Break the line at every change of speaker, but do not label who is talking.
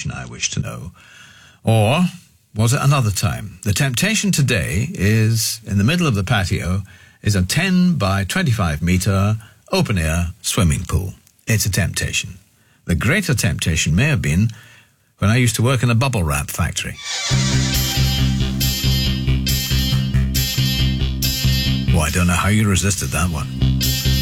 temptation, I wish to know? Or was it another time? The temptation today is, in the middle of the patio, is a 10 by 25 metre open-air swimming pool. It's a temptation. The greater temptation may have been when I used to work in a bubble wrap factory. Well, I don't know how you resisted that one.